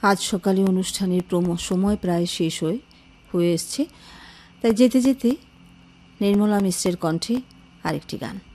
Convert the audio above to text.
আজ সকালে অনুষ্ঠানের সময় প্রায় শেষ হয়ে এসছে, তাই যেতে যেতে নির্মলা মিশ্রের কণ্ঠে আরেকটি গান।